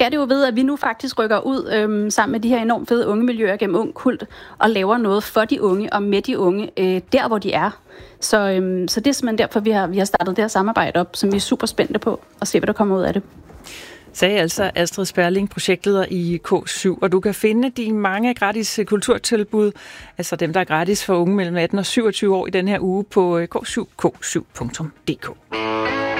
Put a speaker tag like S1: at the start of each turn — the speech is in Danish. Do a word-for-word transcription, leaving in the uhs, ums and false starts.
S1: sker det jo ved, at vi nu faktisk rykker ud øhm, sammen med de her enormt fede unge miljøer gennem Ung Kult og laver noget for de unge og med de unge, øh, der hvor de er. Så, øhm, så det er simpelthen derfor, vi har, vi har startet det her samarbejde op, som vi er super spændte på at se, hvad der kommer ud af det.
S2: Sagde altså Astrid Sperling, projektleder i K syv, og du kan finde de mange gratis kulturtilbud, altså dem, der er gratis for unge mellem atten og syvogtyve år i den her uge på k syv k syv punktum d k.